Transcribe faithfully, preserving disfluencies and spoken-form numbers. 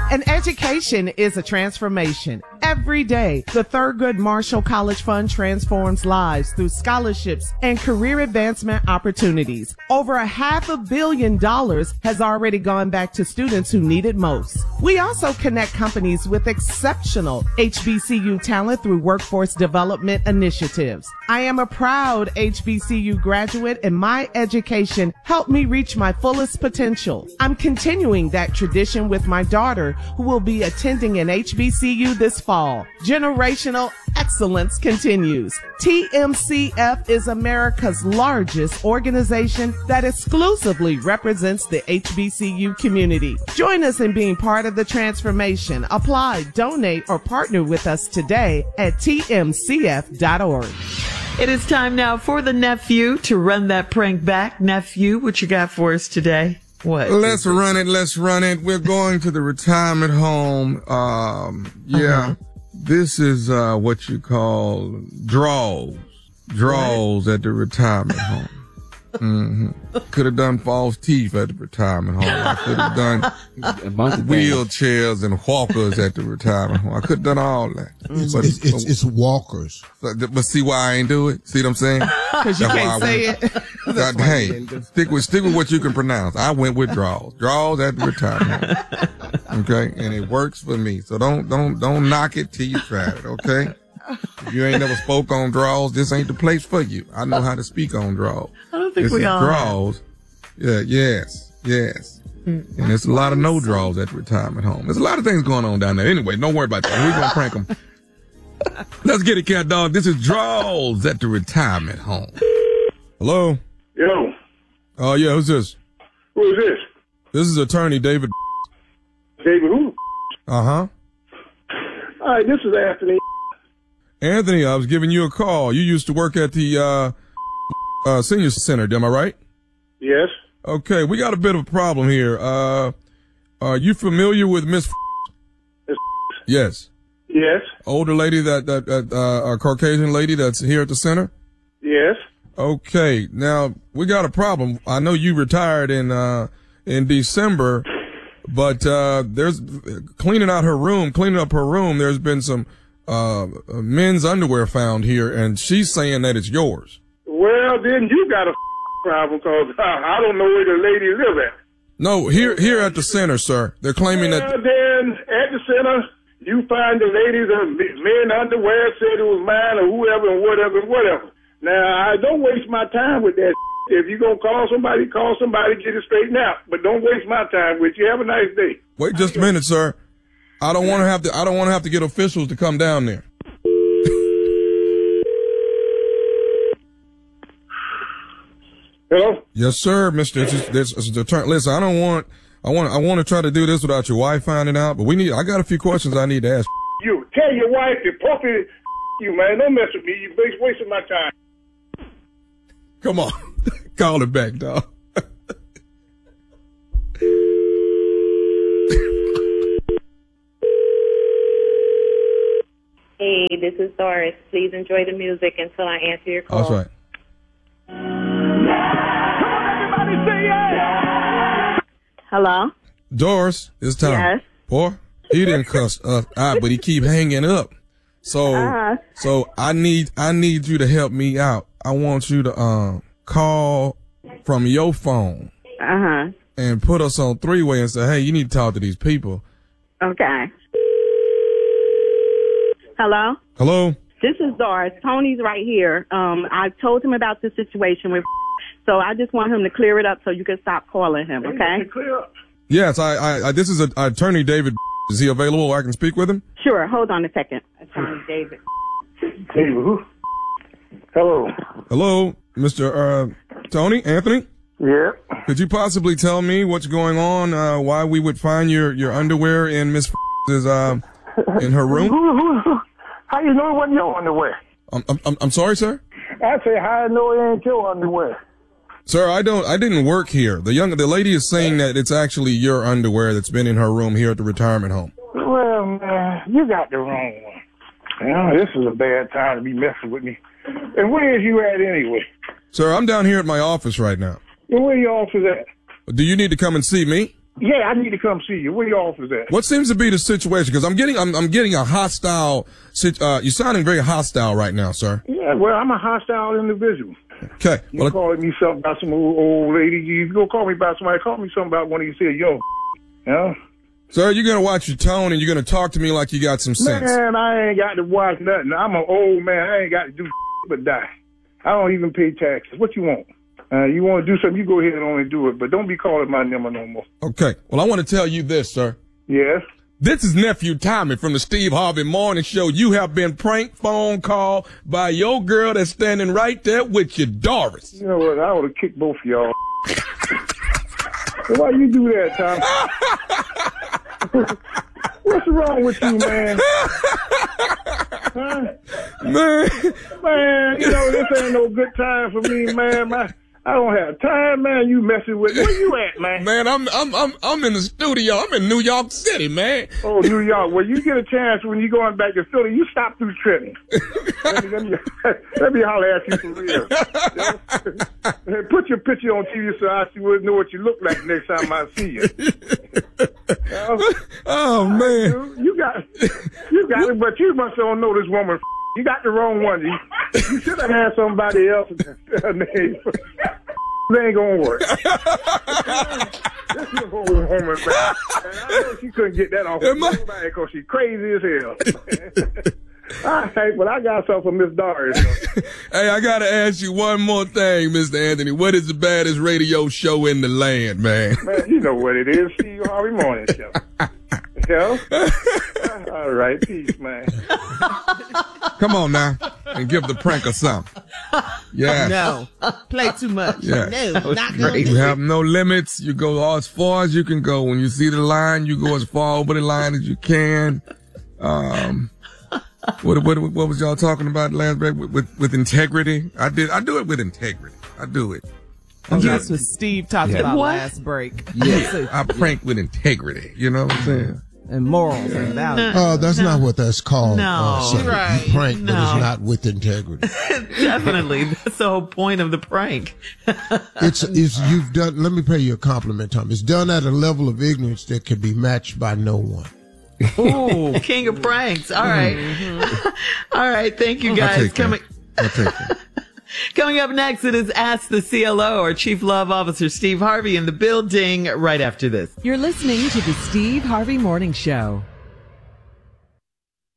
An education is a transformation. Every day, the Thurgood Marshall College Fund transforms lives through scholarships and career advancement opportunities. Over a half a billion dollars has already gone back to students who need it most. We also connect companies with exceptional H B C U talent through workforce development initiatives. I am a proud H B C U graduate, and my education helped me reach my fullest potential. I'm continuing that tradition with my daughter, who will be attending an H B C U this fall. Generational excellence continues. T M C F is America's largest organization that exclusively represents the H B C U community. Join us in being part of the transformation. Apply, donate, or partner with us today at T M C F dot org. It is time now for the nephew to run that prank back. Nephew, what you got for us today? What? Let's run it. Let's run it. We're going to the retirement home. Um, yeah, uh-huh. This is uh, what you call draws. Draws what? At the retirement home. Mm-hmm. Could have done false teeth at the retirement home. I could have done wheelchairs and walkers at the retirement home. I could have done all that. It's, but, it's, it's, it's walkers. But, but see why I ain't do it? See what I'm saying? Because you That's can't say it. God, hey, stick with stick with what you can pronounce. I went with draws. Draws at the retirement home. Okay? And it works for me. So don't don't don't knock it till you try it, okay? If you ain't never spoke on draws, this ain't the place for you. I know how to speak on draws. I don't think this we is all draws. Yeah, yes, yes. Mm-hmm. And there's a lot of no draws at the retirement home. There's a lot of things going on down there. Anyway, don't worry about that. We're going to prank them. Let's get it, cat dog. This is draws at the retirement home. Hello? Yo. Oh, uh, yeah, who's this? Who is this? This is attorney David. David who? Uh-huh. All right, this is Anthony. Anthony, I was giving you a call. You used to work at the uh, uh, senior center, am I right? Yes. Okay, we got a bit of a problem here. Uh, are you familiar with Miss? Yes. Yes. Older lady that that, that uh, a Caucasian lady that's here at the center? Yes. Okay, now we got a problem. I know you retired in uh, in December, but uh, there's cleaning out her room, cleaning up her room. There's been some uh, men's underwear found here, and she's saying that it's yours. Well, then you got a problem, because uh, I don't know where the lady live at. No, here here at the center, sir. They're claiming well, that. Then at the center, you find the ladies and men underwear, said it was mine or whoever and whatever and whatever. Now, I don't waste my time with that. If you're going to call somebody, call somebody, get it straightened out. But don't waste my time with you. Have a nice day. Wait just a minute, sir. I don't want to have to, I don't want to have to get officials to come down there. Hello? Yes, sir, Mister This is, this is the turn. Listen, I don't want, I want, I want to try to do this without your wife finding out, but we need, I got a few questions I need to ask. You tell your wife to puppy you, man. Don't mess with me. You're wasting my time. Come on. Call it back, dog. Hey, this is Doris. Please enjoy the music until I answer your call. That's right. Come on, everybody, say yeah! Hello? Doris, it's time. Yes. Boy, he didn't cuss us out, but he keep hanging up. So, uh-huh. so I need, I need you to help me out. I want you to, um, call from your phone. Uh-huh. And put us on three-way and say, hey, you need to talk to these people. Okay. Hello? Hello? This is Doris. Tony's right here. Um, I told him about the situation with, so I just want him to clear it up so you can stop calling him, okay? Clear up. Yes, I, I, I this is a, attorney David. Is he available? I can speak with him? Sure. Hold on a second. Attorney David. David who? Hello. Hello, Mister Uh, Tony, Anthony? Yeah. Could you possibly tell me what's going on, uh, why we would find your, your underwear in Miss is, uh, in her room? Who, who, who? How you know it wasn't your underwear? I'm, I'm, I'm sorry, sir? I say, how I know it ain't your underwear? Sir, I don't, I didn't work here. The young, the lady is saying that it's actually your underwear that's been in her room here at the retirement home. Well, man, you got the wrong one. You know, this is a bad time to be messing with me. And where is you at anyway? Sir, I'm down here at my office right now. And where your office at? Do you need to come and see me? Yeah, I need to come see you. Where your office at? What seems to be the situation? Because I'm getting, I'm, I'm getting a hostile. Uh, you're sounding very hostile right now, sir. Yeah, well, I'm a hostile individual. Okay. You Well, calling me something about some old, old lady? You go call me about somebody. Call me something about one of you said, yo, you know? sir, you're gonna watch your tone and you're gonna talk to me like you got some sense. Man, I ain't got to watch nothing. I'm an old man. I ain't got to do but die. I don't even pay taxes. What you want? Uh, you want to do something, you go ahead on and do it. But don't be calling my number no more. Okay. Well, I want to tell you this, sir. Yes? This is Nephew Tommy from the Steve Harvey Morning Show. You have been prank phone called by your girl that's standing right there with you, Doris. You know what? I would have kicked both of y'all. Why you do that, Tom? What's wrong with you, man? Huh? Man. Man, you know, this ain't no good time for me, man. My, I don't have time, man. You messing with me. Where you at, man? Man, I'm I'm I'm I'm in the studio. I'm in New York City, man. Oh, New York. Well, you get a chance when you going back to Philly, you stop through Trenton. let, me, let, me, let me holler at you for real. Hey, put your picture on T V so I see what know what you look like next time I see you. uh, Oh man, you got you got it, but you must don't know this woman. You got the wrong one. You, you should have had somebody else. Her name. It ain't gonna work. This is old woman, man. I know she couldn't get that off of nobody because she's crazy as hell. All right, but I got something for Miss Doris. Hey, I gotta ask you one more thing, Mister Anthony. What is the baddest radio show in the land, man? Man, you know what it is. Steve Harvey Morning Show. Yo? All right, peace, man. Come on now, and give the pranker something. Yeah. No. Play too much. Yeah. No, not gonna You do have no limits. You go as far as you can go. When you see the line, you go as far over the line as you can. Um, what what what was y'all talking about last break with, with with integrity? I did. I do it with integrity. I do it. Oh, that's what Steve talked Yeah. about What? last break. Yeah, I prank with integrity. You know what I'm saying? And morals and values. Uh, that's not what that's called. No. uh, son. Right. You prank, but No. it's not with integrity. Definitely. That's the whole point of the prank. It's, it's, you've done, let me pay you a compliment, Tom. It's done at a level of ignorance that can be matched by no one. Ooh, king of pranks. All right. All right. Thank you I'll guys. take that. Coming, I'll take that. coming up next, it is Ask the C L O, our Chief Love Officer, Steve Harvey, in the building right after this. You're listening to the Steve Harvey Morning Show.